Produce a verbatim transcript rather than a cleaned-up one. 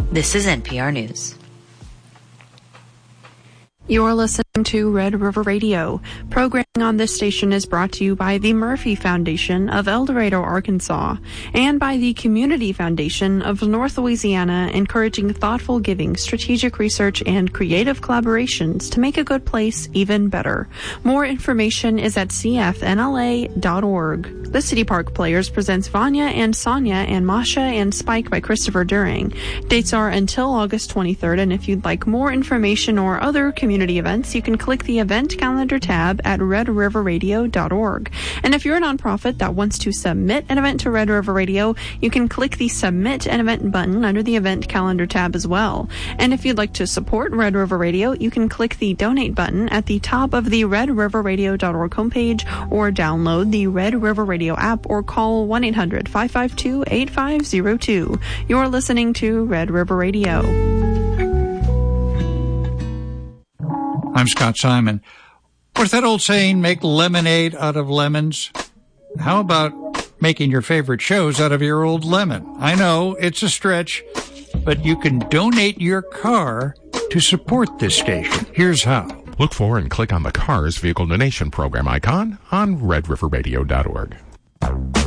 This is N P R News. You're listening to Red River Radio. Programming on this station is brought to you by the Murphy Foundation of El Dorado, Arkansas, and by the Community Foundation of North Louisiana, encouraging thoughtful giving, strategic research, and creative collaborations to make a good place even better. More information is at c f n l a dot org. The City Park Players presents Vanya and Sonia and Masha and Spike by Christopher During. Dates are until August twenty-third, and if you'd like more information or other community events, you can click the event calendar tab at red river radio dot org. And if you're a nonprofit that wants to submit an event to Red River Radio, you can click the Submit an Event button under the event calendar tab as well. And if you'd like to support Red River Radio, you can click the Donate button at the top of the red river radio dot org homepage, or download the Red River Radio app, or call one eight hundred five five two eight five zero two. You're listening to Red River Radio. I'm Scott Simon. What's that old saying, make lemonade out of lemons? How about making your favorite shows out of your old lemon? I know, it's a stretch, but you can donate your car to support this station. Here's how. Look for and click on the Cars Vehicle Donation Program icon on red river radio dot org.